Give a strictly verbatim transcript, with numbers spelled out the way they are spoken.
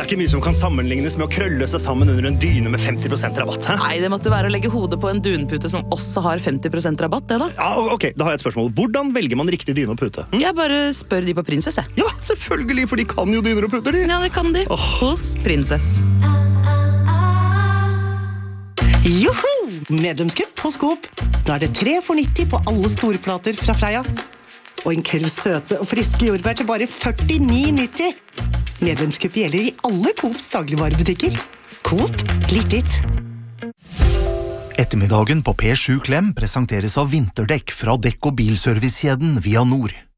er ikke mye som kan sammenlignes med å krølle seg sammen under en dyne med femti prosent rabatt, hæ? Nei, det måtte være å legge hodet på en dunpute som også har femti prosent rabatt, det da. Ja, ok, da har jeg et spørsmål. Hvordan velger man riktig dyne og pute? Hm? Jeg bare spør de på Prinsess, jeg. Ja, selvfølgelig, for de kan jo dyner og puter, de. Ja, det kan de. Åh. Hos Prinsess. Joho! Medlemskupp hos Coop. Da er det tre for nitti på alle store plater fra Freia. Og en kurv søte og friske jordbær til bare førtini nitti. Medlemskupp gjelder i alle Coops dagligvarebutikker. Coop, litt ditt. Ettermiddagen på P sju Klem presenteres av vinterdekk fra dekk- og bilservicekjeden Via Nord.